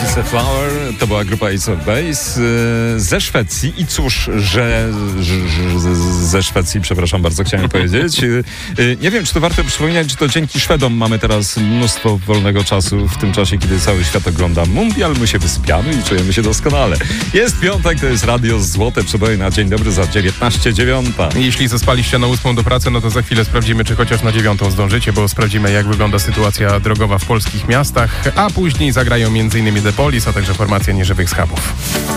Is a Flower to była grupa Ace of Base ze Szwecji i cóż, że ze Szwecji, przepraszam bardzo, chciałem powiedzieć. Nie wiem, czy to warto przypominać, czy to dzięki Szwedom mamy teraz mnóstwo wolnego czasu w tym czasie, kiedy cały świat ogląda mundial, my się wysypiamy i czujemy się doskonale. Jest piątek, to jest Radio Złote Przeboje na dzień dobry za 19:09. Jeśli zaspaliście na 8 do pracy, no to za chwilę sprawdzimy, czy chociaż na 9 zdążycie, bo sprawdzimy, jak wygląda sytuacja drogowa w polskich miastach, a później zagrają m.in. The Police, a także formacja Nieżywych Schabów.